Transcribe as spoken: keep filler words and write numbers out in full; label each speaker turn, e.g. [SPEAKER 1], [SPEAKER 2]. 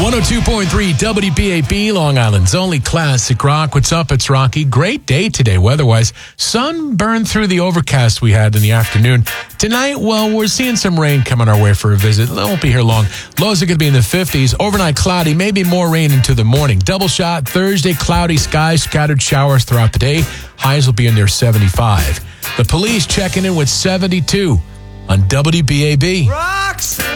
[SPEAKER 1] one oh two point three W B A B, Long Island's only classic rock. What's up? It's Rocky. Great day today weather-wise. Sun burned through the overcast we had in the afternoon. Tonight, well, we're seeing some rain coming our way for a visit. It won't be here long. Lows are going to be in the fifties. Overnight cloudy, maybe more rain into the morning. Double shot Thursday, cloudy skies, scattered showers throughout the day. Highs will be in their seventy-five. The police checking in with seventy-two on W B A B.
[SPEAKER 2] Rocks!